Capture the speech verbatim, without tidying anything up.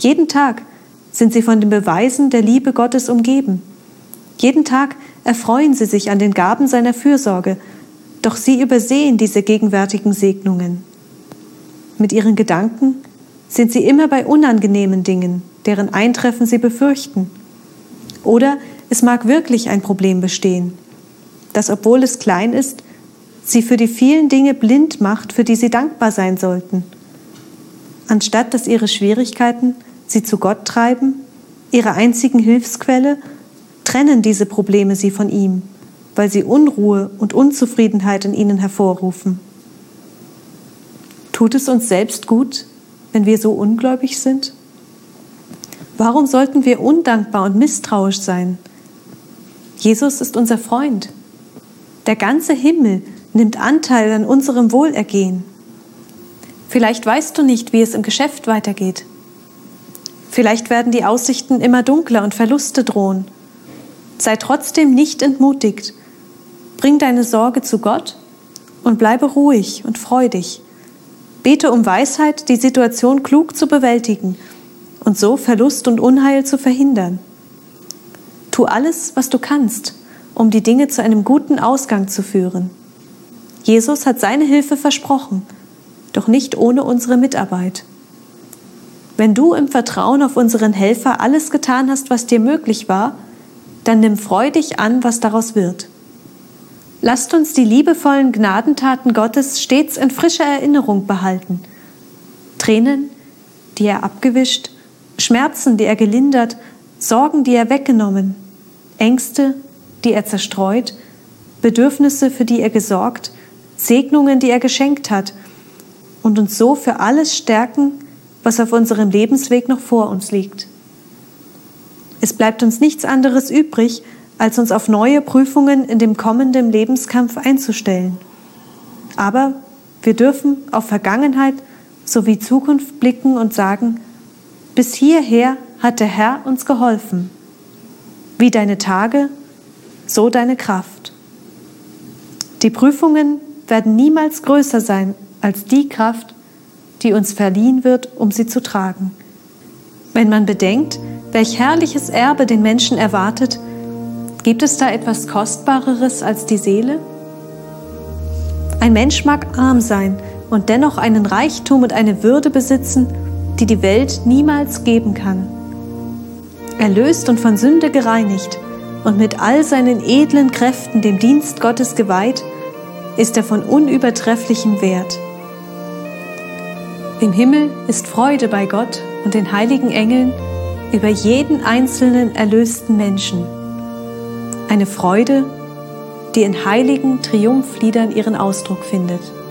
Jeden Tag sind sie von den Beweisen der Liebe Gottes umgeben. Jeden Tag erfreuen sie sich an den Gaben seiner Fürsorge, doch sie übersehen diese gegenwärtigen Segnungen. Mit ihren Gedanken sind sie immer bei unangenehmen Dingen, deren Eintreffen sie befürchten. Oder es mag wirklich ein Problem bestehen, das, obwohl es klein ist, sie für die vielen Dinge blind macht, für die sie dankbar sein sollten. Anstatt dass ihre Schwierigkeiten sie zu Gott treiben, ihrer einzigen Hilfsquelle, trennen diese Probleme sie von ihm, weil sie Unruhe und Unzufriedenheit in ihnen hervorrufen. Tut es uns selbst gut, wenn wir so ungläubig sind? Warum sollten wir undankbar und misstrauisch sein? Jesus ist unser Freund. Der ganze Himmel nimmt Anteil an unserem Wohlergehen. Vielleicht weißt du nicht, wie es im Geschäft weitergeht. Vielleicht werden die Aussichten immer dunkler und Verluste drohen. Sei trotzdem nicht entmutigt. Bring deine Sorge zu Gott und bleibe ruhig und freudig. Bete um Weisheit, die Situation klug zu bewältigen und so Verlust und Unheil zu verhindern. Tu alles, was du kannst, um die Dinge zu einem guten Ausgang zu führen. Jesus hat seine Hilfe versprochen, doch nicht ohne unsere Mitarbeit. Wenn du im Vertrauen auf unseren Helfer alles getan hast, was dir möglich war, dann nimm freudig an, was daraus wird. Lasst uns die liebevollen Gnadentaten Gottes stets in frischer Erinnerung behalten. Tränen, die er abgewischt, Schmerzen, die er gelindert, Sorgen, die er weggenommen, Ängste, die er zerstreut, Bedürfnisse, für die er gesorgt, Segnungen, die er geschenkt hat und uns so für alles stärken, was auf unserem Lebensweg noch vor uns liegt. Es bleibt uns nichts anderes übrig, als uns auf neue Prüfungen in dem kommenden Lebenskampf einzustellen. Aber wir dürfen auf Vergangenheit sowie Zukunft blicken und sagen, bis hierher hat der Herr uns geholfen. Wie deine Tage, so deine Kraft. Die Prüfungen werden niemals größer sein als die Kraft, die uns verliehen wird, um sie zu tragen. Wenn man bedenkt, welch herrliches Erbe den Menschen erwartet, gibt es da etwas Kostbareres als die Seele? Ein Mensch mag arm sein und dennoch einen Reichtum und eine Würde besitzen, die die Welt niemals geben kann. Erlöst und von Sünde gereinigt und mit all seinen edlen Kräften dem Dienst Gottes geweiht, ist er von unübertrefflichem Wert. Im Himmel ist Freude bei Gott und den heiligen Engeln über jeden einzelnen erlösten Menschen. Eine Freude, die in heiligen Triumphliedern ihren Ausdruck findet.